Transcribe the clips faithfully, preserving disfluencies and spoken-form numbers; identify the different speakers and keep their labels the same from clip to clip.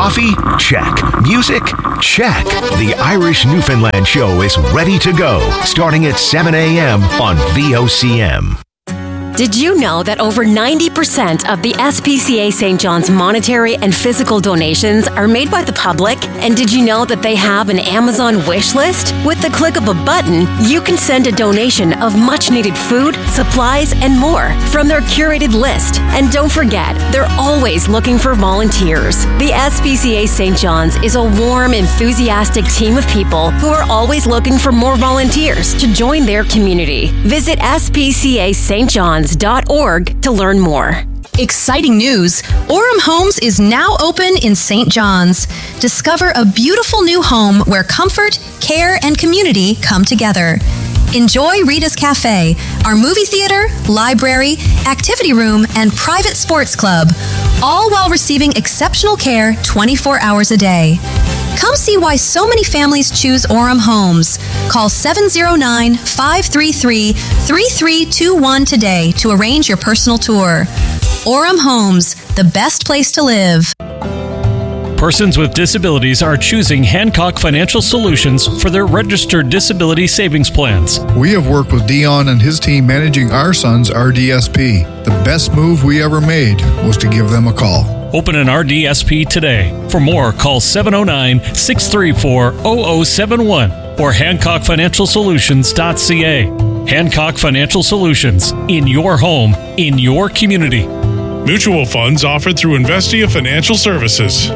Speaker 1: Coffee? Check. Music? Check. The Irish Newfoundland Show is ready to go, starting at seven a.m. on V O C M.
Speaker 2: Did you know that over ninety percent of the S P C A Saint John's monetary and physical donations are made by the public? And did you know that they have an Amazon wish list? With the click of a button, you can send a donation of much-needed food, supplies, and more from their curated list. And don't forget, they're always looking for volunteers. The S P C A Saint John's is a warm, enthusiastic team of people who are always looking for more volunteers to join their community. Visit S P C A Saint John's dot org to learn more.
Speaker 3: Exciting news! Orem Homes is now open in Saint John's. Discover a beautiful new home where comfort, care, and community come together. Enjoy Rita's Cafe, our movie theater, library, activity room, and private sports club, all while receiving exceptional care twenty-four hours a day. Come see why so many families choose Orem Homes. Call seven oh nine, five three three, three three two one today to arrange your personal tour. Orem Homes, the best place to live.
Speaker 4: Persons with disabilities are choosing Hancock Financial Solutions for their registered disability savings plans.
Speaker 5: We have worked with Dion and his team managing our son's R D S P. The best move we ever made was to give them a call.
Speaker 4: Open an R D S P today. For more, call seven oh nine, six three four, zero zero seven one or hancock financial solutions dot c a. Hancock Financial Solutions, in your home, in your community.
Speaker 6: Mutual funds offered through Investia Financial Services.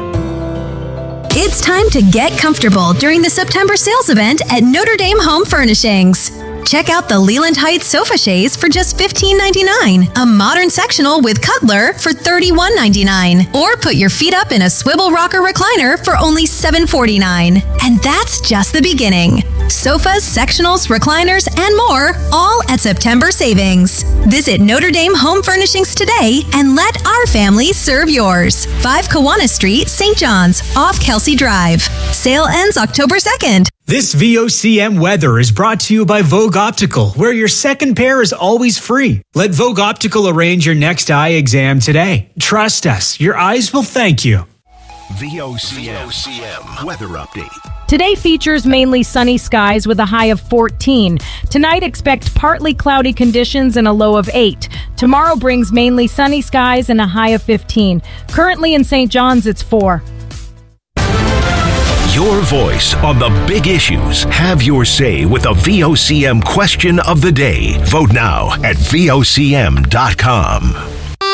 Speaker 3: It's time to get comfortable during the September sales event at Notre Dame Home Furnishings. Check out the Leland Heights sofa chaise for just fifteen ninety-nine, a modern sectional with Cutler for thirty-one ninety-nine, or put your feet up in a swivel rocker recliner for only seven forty-nine. And that's just the beginning. Sofas, sectionals, recliners, and more, all at September savings. Visit Notre Dame Home Furnishings today and let our family serve yours. five Kawana Street, Saint John's, off Kelsey Drive. Sale ends October second.
Speaker 7: This V O C M weather is brought to you by Vogue Optical, where your second pair is always free. Let Vogue Optical arrange your next eye exam today. Trust us, your eyes will thank you.
Speaker 1: V O C M weather update.
Speaker 8: Today features mainly sunny skies with a high of fourteen. Tonight, expect partly cloudy conditions and a low of eight. Tomorrow brings mainly sunny skies and a high of fifteen. Currently in Saint John's, it's four.
Speaker 1: Your voice on the big issues. Have your say with the V O C M question of the day. Vote now at V O C M dot com.